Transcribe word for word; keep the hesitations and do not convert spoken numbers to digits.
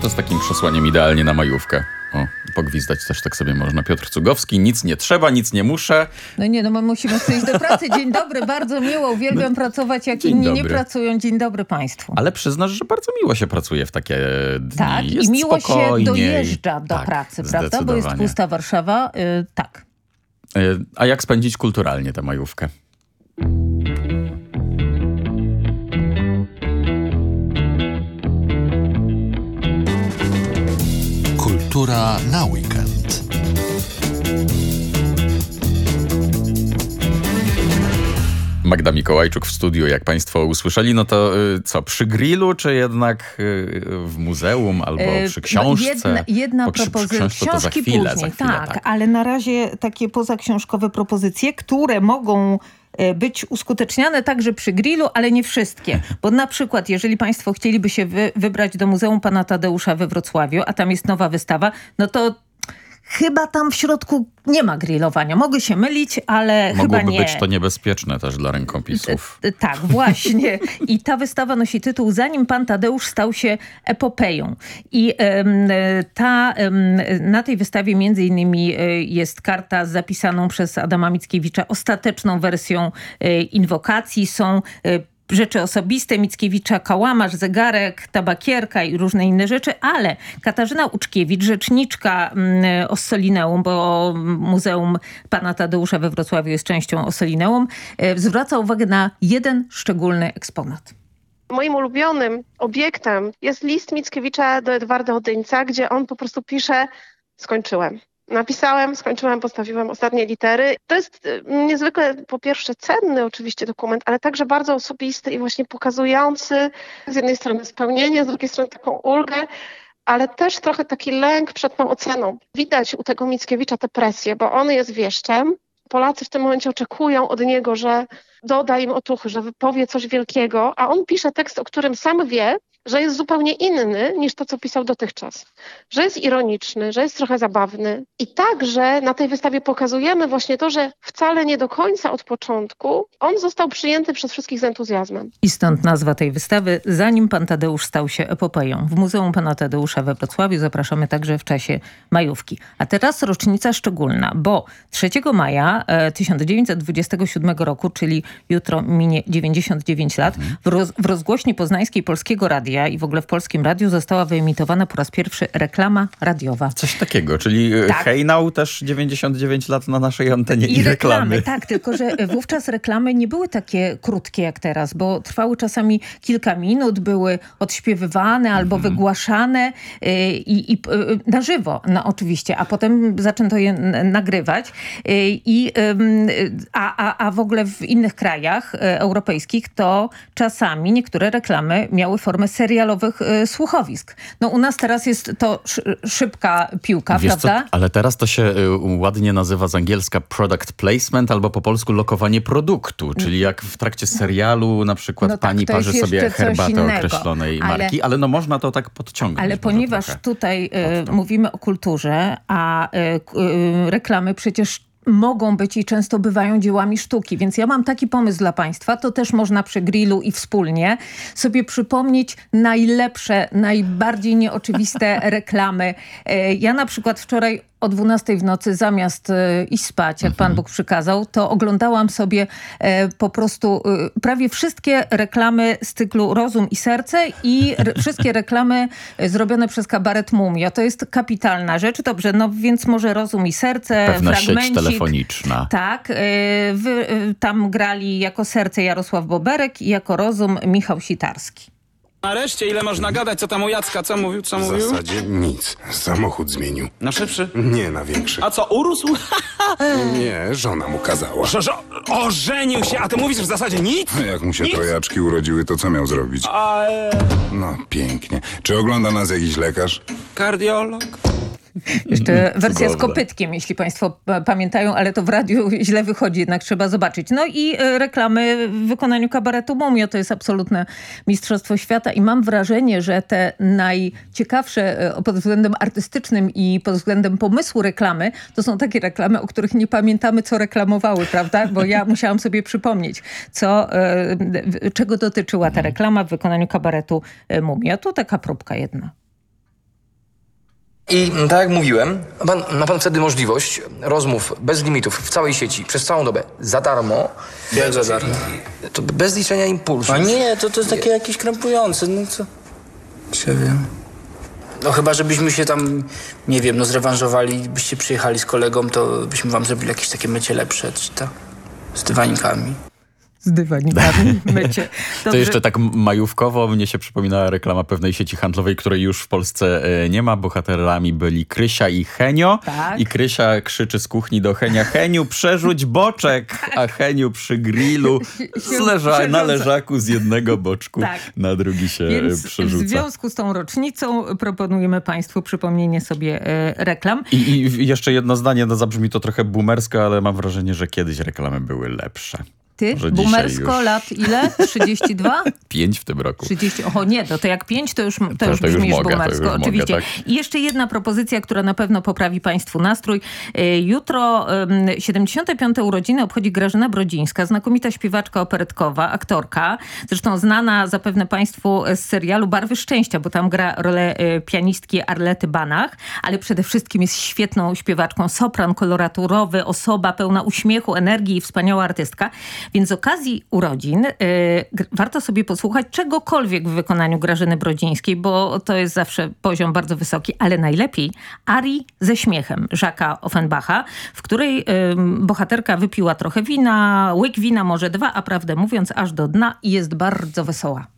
to z takim przesłaniem idealnie na majówkę. O, pogwizdać też tak sobie można. Piotr Cugowski, nic nie trzeba, nic nie muszę. No nie, no my musimy przyjść do pracy. Dzień dobry, bardzo miło, uwielbiam no, pracować, jak inni dobry. nie pracują. Dzień dobry państwu. Ale przyznasz, że bardzo miło się pracuje w takie dni. Tak, jest i miło spokojniej. się dojeżdża do tak, pracy, prawda? Bo jest pusta Warszawa. Yy, tak. Yy, a jak spędzić kulturalnie tę majówkę? Kultura na weekend. Magda Mikołajczuk w studiu, jak państwo usłyszeli, no to y, co, przy grillu, czy jednak y, w muzeum, albo przy książce? Jedna, jedna propozycja. Książki chwilę, później, za chwilę, tak, tak, ale na razie takie pozaksiążkowe propozycje, które mogą być uskuteczniane także przy grillu, ale nie wszystkie. Bo na przykład, jeżeli państwo chcieliby się wy, wybrać do Muzeum Pana Tadeusza we Wrocławiu, a tam jest nowa wystawa, no to chyba tam w środku nie ma grillowania. Mogę się mylić, ale Mogłoby chyba nie. być to niebezpieczne też dla rękopisów. Tak, właśnie. I ta wystawa nosi tytuł Zanim Pan Tadeusz stał się epopeją. I um, ta, um, na tej wystawie między innymi jest karta z zapisaną przez Adama Mickiewicza ostateczną wersją inwokacji. Są rzeczy osobiste Mickiewicza, kałamarz, zegarek, tabakierka i różne inne rzeczy, ale Katarzyna Uczkiewicz, rzeczniczka Ossolineum, bo Muzeum Pana Tadeusza we Wrocławiu jest częścią Ossolineum, zwraca uwagę na jeden szczególny eksponat. Moim ulubionym obiektem jest list Mickiewicza do Edwarda Odyńca, gdzie on po prostu pisze: skończyłem. Napisałem, skończyłem, postawiłem ostatnie litery. To jest niezwykle, po pierwsze, cenny oczywiście dokument, ale także bardzo osobisty i właśnie pokazujący z jednej strony spełnienie, z drugiej strony taką ulgę, ale też trochę taki lęk przed tą oceną. Widać u tego Mickiewicza tę presję, bo on jest wieszczem. Polacy w tym momencie oczekują od niego, że doda im otuchy, że wypowie coś wielkiego, a on pisze tekst, o którym sam wie, że jest zupełnie inny niż to, co pisał dotychczas. Że jest ironiczny, że jest trochę zabawny. I także na tej wystawie pokazujemy właśnie to, że wcale nie do końca od początku on został przyjęty przez wszystkich z entuzjazmem. I stąd nazwa tej wystawy Zanim Pan Tadeusz stał się epopeją. W Muzeum Pana Tadeusza we Wrocławiu zapraszamy także w czasie majówki. A teraz rocznica szczególna, bo trzeciego maja tysiąc dziewięćset dwudziestego siódmego roku, czyli jutro minie dziewięćdziesiąt dziewięć lat, w, roz, w rozgłośni poznańskiej Polskiego Radia i w ogóle w Polskim Radiu została wyemitowana po raz pierwszy reklama radiowa. Coś takiego, czyli tak. Hejnał też dziewięćdziesiąt dziewięć lat na naszej antenie i, i reklamy. reklamy. Tak, tylko że wówczas reklamy nie były takie krótkie jak teraz, bo trwały czasami kilka minut, były odśpiewywane albo mhm. wygłaszane i, i na żywo, no oczywiście, a potem zaczęto je nagrywać. I, a, a, a w ogóle w innych krajach europejskich to czasami niektóre reklamy miały formę serialowych y, słuchowisk. No u nas teraz jest to sz, szybka piłka, Wiesz prawda? Co, ale teraz to się y, ładnie nazywa z angielska product placement, albo po polsku lokowanie produktu, czyli jak w trakcie serialu na przykład no pani tak, parzy sobie herbatę innego. określonej ale, marki, ale no można to tak podciągnąć. Ale ponieważ tutaj y, mówimy o kulturze, a y, y, reklamy przecież mogą być i często bywają dziełami sztuki. Więc ja mam taki pomysł dla państwa, to też można przy grillu i wspólnie sobie przypomnieć najlepsze, najbardziej nieoczywiste reklamy. Ja na przykład wczoraj o dwunastej w nocy zamiast e, iść spać, jak Pan Bóg przykazał, to oglądałam sobie e, po prostu e, prawie wszystkie reklamy z cyklu Rozum i Serce i re, wszystkie reklamy e, zrobione przez kabaret Mumia. To jest kapitalna rzecz. Dobrze, no więc może Rozum i Serce, pewna fragmencik. Sieć telefoniczna. Tak. E, wy, e, tam grali jako Serce Jarosław Boberek i jako Rozum Michał Sitarski. Nareszcie, ile można gadać? Co tam u Jacka? Co mówił? Co W mówił? zasadzie nic. Samochód zmienił. Na szybszy? Nie, na większy. A co, urósł? Nie, żona mu kazała. Żo, żo, ożenił się, a ty mówisz, że w zasadzie nic? A jak mu się Nic? trojaczki urodziły, to co miał zrobić? A, e, No, pięknie. Czy ogląda nas jakiś lekarz? kardiolog? Jeszcze wersja z Cudowne. kopytkiem, jeśli państwo p- pamiętają, ale to w radiu źle wychodzi, jednak trzeba zobaczyć. No i e, reklamy w wykonaniu kabaretu Mumio, to jest absolutne mistrzostwo świata i mam wrażenie, że te najciekawsze e, pod względem artystycznym i pod względem pomysłu reklamy, to są takie reklamy, o których nie pamiętamy, co reklamowały, prawda? Bo ja musiałam sobie przypomnieć, co, e, czego dotyczyła ta reklama w wykonaniu kabaretu e, Mumio. Tu taka próbka jedna. I tak jak mówiłem, pan, ma pan wtedy możliwość rozmów bez limitów w całej sieci przez całą dobę za darmo. Jak za darmo? To bez liczenia impulsów. A nie, to, to jest takie jakieś krępujące, no co? Nie wiem. No chyba, żebyśmy się tam, nie wiem, no zrewanżowali, byście przyjechali z kolegą, to byśmy wam zrobili jakieś takie mycie lepsze, czy to z dywanikami. Z dywanikami mycie. To jeszcze tak majówkowo mnie się przypominała reklama pewnej sieci handlowej, której już w Polsce nie ma. Bohaterami byli Krysia i Henio. Tak. I Krysia krzyczy z kuchni do Henia: Heniu, przerzuć boczek! A Heniu przy grillu z leża- na leżaku z jednego boczku tak. na drugi się Więc przerzuca. w związku z tą rocznicą proponujemy państwu przypomnienie sobie e, reklam. I, I jeszcze jedno zdanie, no zabrzmi to trochę boomersko, ale mam wrażenie, że kiedyś reklamy były lepsze. Ty? Że Boomersko już... lat ile? trzydzieści dwa? Pięć w tym roku. trzydzieści Oho, nie, to, to jak pięć, to już, to To- już to już brzmisz mogę, to boomersko, już mogę, oczywiście. tak. I jeszcze jedna propozycja, która na pewno poprawi państwu nastrój. E, Jutro um, siedemdziesiąte piąte urodziny obchodzi Grażyna Brodzińska, znakomita śpiewaczka operetkowa, aktorka, zresztą znana zapewne państwu z serialu Barwy Szczęścia, bo tam gra rolę e, pianistki Arlety Banach, ale przede wszystkim jest świetną śpiewaczką, sopran koloraturowy, osoba pełna uśmiechu, energii i wspaniała artystka. Więc z okazji urodzin yy, warto sobie posłuchać czegokolwiek w wykonaniu Grażyny Brodzińskiej, bo to jest zawsze poziom bardzo wysoki, ale najlepiej arii ze śmiechem Jacques'a Offenbacha, w której yy, bohaterka wypiła trochę wina, łyk wina, może dwa, a prawdę mówiąc aż do dna i jest bardzo wesoła.